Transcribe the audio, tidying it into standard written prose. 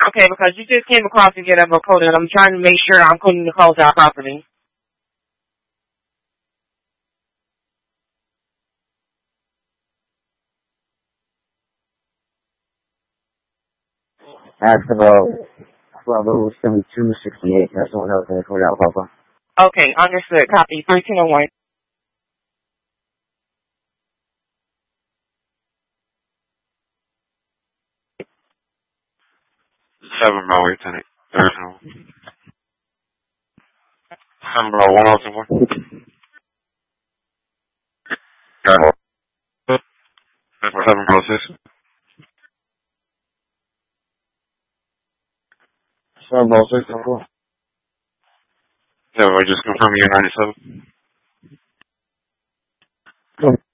Okay, because you just came across and get up a code, and I'm trying to make sure I'm putting the codes out properly. That's about 12:72:68. That's what I was going to code out, Papa. Okay, understood. Copy. 1301. Seven bro, 810. There's no. Seven bro, 1024. Got it. Seven bro, 6. 7 bro, 6 and 4. Yeah, we just confirm you're 97.